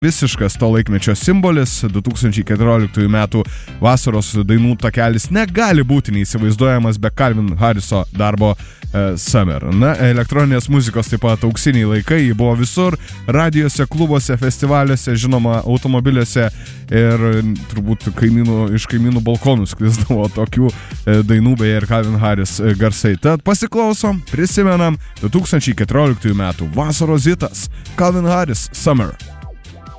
visiškas to laikmečio simbolis. 2014 metų vasaros dainų takelis negali būti neįsivaizduojamas be Calvin Harriso darbo Summer. Na, elektroninės muzikos taip pat auksiniai laikai, jį buvo visur, radijose, klubuose, festivaliuose, žinoma, automobiliuose ir turbūt iš kaimynų balkonų sklisdavo tokių dainų, beje, ir Calvin Harris garsai. Tad pasiklausom, prisimenam 2014 metų vasaros hitas Calvin Harris Summer.